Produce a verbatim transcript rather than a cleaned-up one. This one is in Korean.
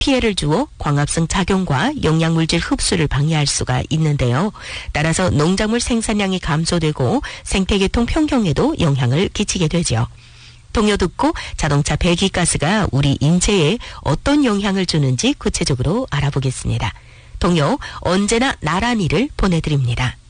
피해를 주어 광합성 작용과 영양물질 흡수를 방해할 수가 있는데요. 따라서 농작물 생산량이 감소되고 생태계통 평경에도 영향을 끼치게 되죠. 동요 듣고 자동차 배기가스가 우리 인체에 어떤 영향을 주는지 구체적으로 알아보겠습니다. 동요 언제나 나란히를 보내드립니다.